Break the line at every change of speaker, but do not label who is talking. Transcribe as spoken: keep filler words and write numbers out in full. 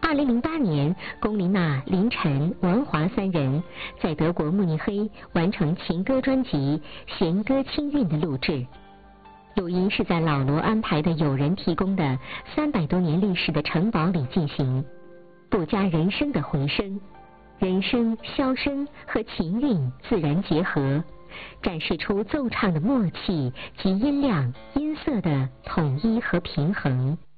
二零零八年，龚琳娜、林晨、王华三人在德国慕尼黑完成情歌专辑《弦歌清韵》的录制。录音是在老罗安排的有人提供的三百多年历史的城堡里进行，不加人声的回声，人声、箫声和琴韵自然结合，展示出奏唱的默契及音量、音色的统一和平衡。